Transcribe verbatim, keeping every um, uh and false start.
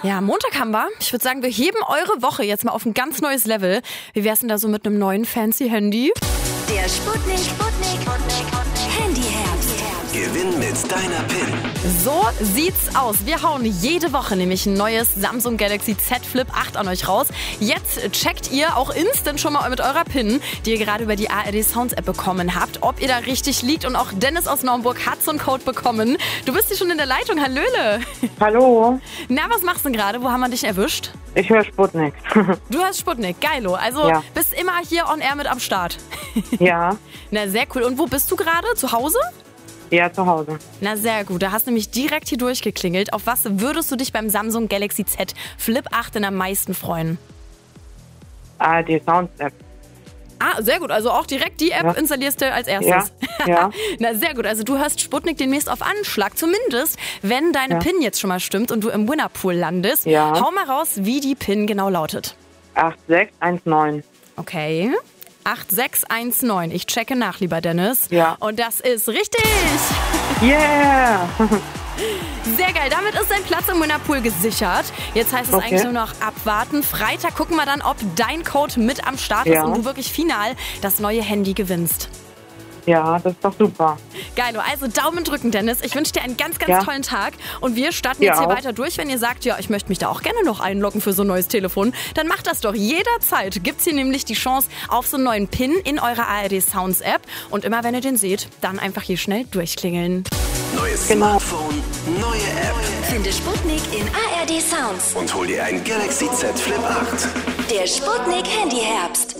Ja, Montag haben wir. Ich würde sagen, wir heben eure Woche jetzt mal auf ein ganz neues Level. Wie wär's denn da so mit einem neuen fancy Handy? Der Sputnik, Sputnik, Handyherbst. Gewinn mit deiner P I N. So sieht's aus. Wir hauen jede Woche nämlich ein neues Samsung Galaxy Z Flip acht an euch raus. Jetzt checkt ihr auch instant schon mal mit eurer P I N, die ihr gerade über die A R D Sounds App bekommen habt, ob ihr da richtig liegt. Und auch Dennis aus Naumburg hat so einen Code bekommen. Du bist hier schon in der Leitung. Hallöle. Hallo, Na, was machst du denn gerade? Wo haben wir dich erwischt? ich höre Sputnik. Du hörst Sputnik. Geilo. Also Ja. bist immer hier on air mit am Start. Ja, Na, sehr cool. Und wo bist du gerade? Zu Hause? ja, zu Hause. Na, sehr gut. Da hast du nämlich direkt hier durchgeklingelt. Auf was würdest du dich beim Samsung Galaxy Z Flip acht denn am meisten freuen? A R D Sounds App. Ah, sehr gut. Also auch direkt die App Ja. installierst du als Ja, erstes. ja. Na, sehr gut. Also du hörst Sputnik demnächst auf Anschlag. Zumindest, wenn deine Ja. P I N jetzt schon mal stimmt und du im Winnerpool landest. Ja. Hau mal raus, wie die P I N genau lautet. acht sechs eins neun. Okay. acht sechs eins neun. Ich checke nach, lieber Dennis. Ja. Und das ist richtig. Yeah! Sehr geil. Damit ist dein Platz im Winnerpool gesichert. Jetzt heißt es Okay. eigentlich nur noch abwarten. Freitag gucken wir dann, ob dein Code mit am Start ist Ja. und du wirklich final das neue Handy gewinnst. Ja, das ist doch super. Geil, also Daumen drücken, Dennis. Ich wünsche dir einen ganz, ganz Ja. tollen Tag. Und wir starten Ja jetzt hier auch. weiter durch. Wenn ihr sagt, ja, ich möchte mich da auch gerne noch einloggen für so ein neues Telefon, dann macht das doch. Jederzeit gibt's hier nämlich die Chance auf so einen neuen P I N in eurer A R D Sounds App. Und immer wenn ihr den seht, dann einfach hier schnell durchklingeln. Neues Genau. Smartphone, neue App. Finde Sputnik in A R D Sounds. Und hol dir ein Galaxy Z Flip acht. Der Sputnik Handyherbst.